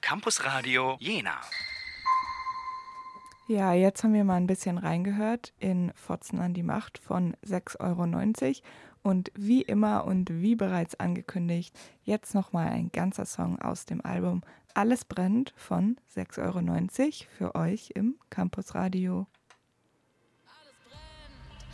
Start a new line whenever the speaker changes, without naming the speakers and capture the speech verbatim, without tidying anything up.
Campusradio Jena.
Ja, jetzt haben wir mal ein bisschen reingehört in Fotzen an die Macht von sechs Euro neunzig. Und wie immer und wie bereits angekündigt, jetzt nochmal ein ganzer Song aus dem Album Alles brennt von sechs Euro neunzig für euch im Campusradio.